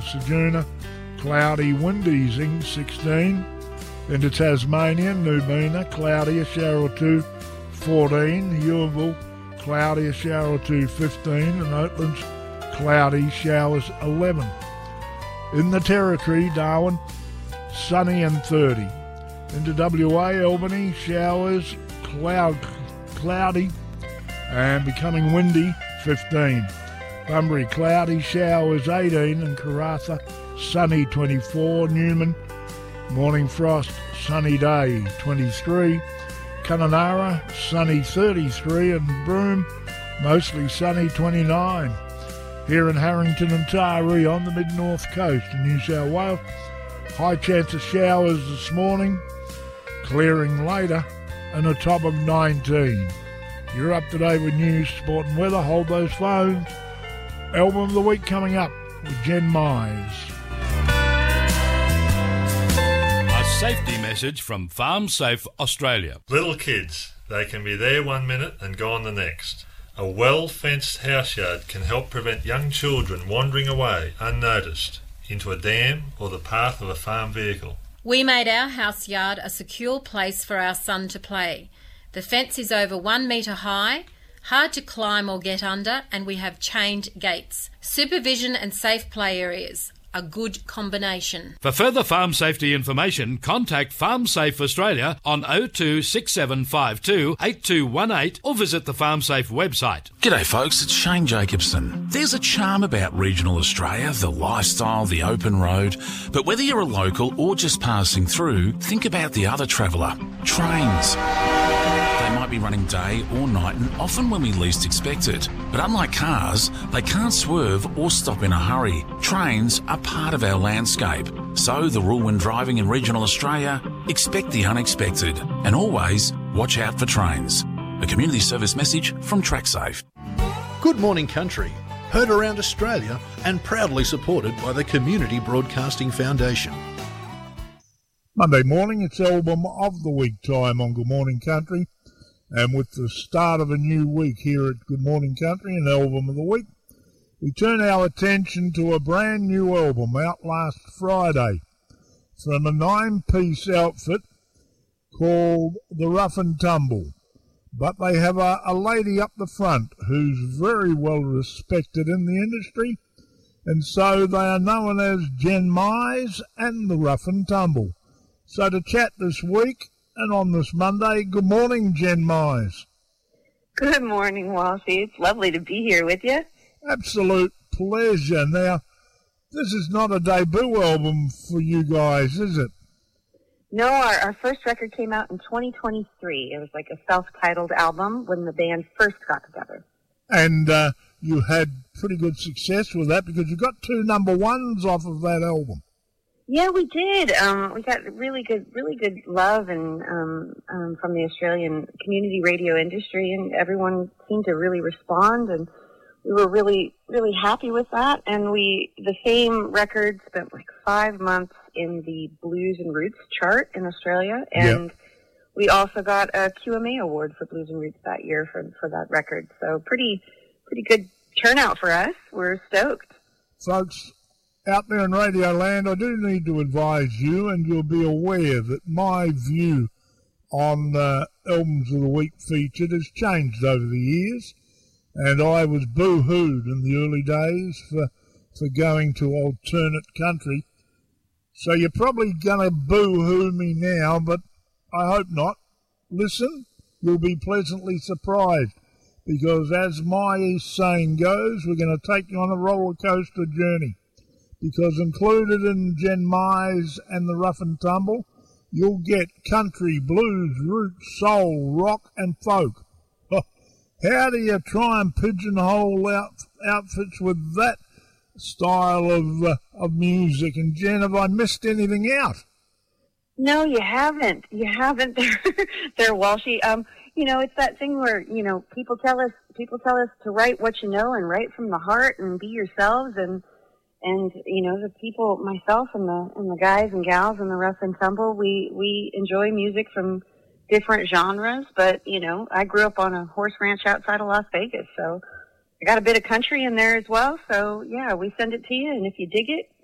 Ceduna, cloudy, windy, easing 16. Into Tasmania, Nubina, cloudy, a shower or two 14. Ewinville, cloudy, a shower or two 15. And Oatlands, cloudy, showers 11. In the Territory, Darwin, sunny and 30. Into WA, Albany, showers, cloudy and becoming windy 15. Bunbury, cloudy, showers 18. And Karratha, sunny 24. Newman, morning frost, sunny day 23. Kununurra, sunny 33. And Broome, mostly sunny 29. Here in Harrington and Taree on the mid-north coast in New South Wales, high chance of showers this morning, clearing later, and a top of 19. You're up to date with news, sport and weather. Hold those phones. Album of the week coming up with Jen Mize. A safety message from Farm Safe Australia. Little kids, they can be there 1 minute and gone the next. A well-fenced houseyard can help prevent young children wandering away unnoticed into a dam or the path of a farm vehicle. We made our house yard a secure place for our son to play. The fence is over 1 metre high, hard to climb or get under, and we have chained gates. Supervision and safe play areas. A good combination. For further farm safety information, contact Farm Safe Australia on 02 6752 8218 or visit the Farm Safe website. G'day folks, it's Shane Jacobson. There's a charm about regional Australia, the lifestyle, the open road. But whether you're a local or just passing through, think about the other traveller. Trains. They might be running day or night and often when we least expect it. But unlike cars, they can't swerve or stop in a hurry. Trains are part of our landscape. So the rule when driving in regional Australia, expect the unexpected and always watch out for trains. A community service message from TrackSafe. Good Morning Country, heard around Australia and proudly supported by the Community Broadcasting Foundation. Monday morning, it's Album of the Week time on Good Morning Country. And with the start of a new week here at Good Morning Country and Album of the Week, we turn our attention to a brand new album out last Friday from a 9-piece outfit called The Rough and Tumble. But they have a lady up the front who's very well respected in the industry, and so they are known as Jen Mize and The Rough and Tumble. So to chat this week and on this Monday, good morning, Jen Mize. Good morning, Walshy. It's lovely to be here with you. Absolute pleasure. Now, this is not a debut album for you guys, is it? No, our first record came out in 2023. It was like a self-titled album when the band first got together. And you had pretty good success with that because you got 2 number ones off of that album. Yeah, we did. We got really good love and from the Australian community radio industry, and everyone seemed to really respond, and we were really, really happy with that. And the same record spent like 5 months in the Blues and Roots chart in Australia, and we also got a QMA award for Blues and Roots that year for that record. So pretty good turnout for us. We're stoked. Folks, out there in Radio Land, I do need to advise you, and you'll be aware that my view on Albums of the Week featured has changed over the years, and I was boo-hooed in the early days for going to alternate country. So you're probably going to boo-hoo me now, but I hope not. Listen, you'll be pleasantly surprised, because as my saying goes, we're going to take you on a roller coaster journey. Because included in Jen Mize and The Rough and Tumble, you'll get country, blues, roots, soul, rock and folk. How do you try and pigeonhole outfits with that style of music? And Jen, have I missed anything out? No, you haven't. They're Walshy. It's that thing where, people tell us to write what you know and write from the heart and be yourselves, and the people, myself and the guys and gals in The Rough and Tumble, we enjoy music from different genres, but I grew up on a horse ranch outside of Las Vegas, so I got a bit of country in there as well. So yeah, we send it to you, and if you dig it,